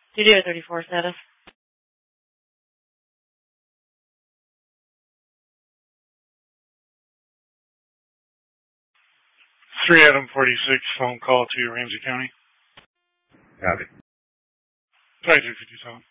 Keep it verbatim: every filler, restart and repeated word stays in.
Studio thirty-four status. three Adam forty-six, phone call to Ramsey County. Copy. five two fifty-seven.